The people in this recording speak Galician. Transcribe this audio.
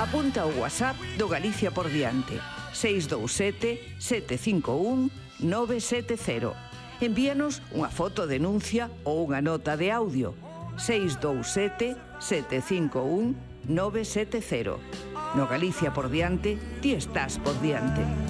Apunta o WhatsApp do Galicia por diante: 627 751 970. Envíanos unha foto denuncia ou unha nota de audio: 627 751 970. No Galicia por diante, ti estás por diante.